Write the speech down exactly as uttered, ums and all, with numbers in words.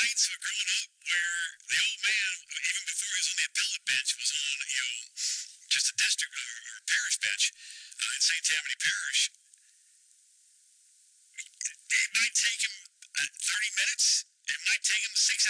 nights of growing up where the old man, even before he was on the appellate bench, was on, you know, just a district or, or parish bench uh, in Saint Tammany Parish.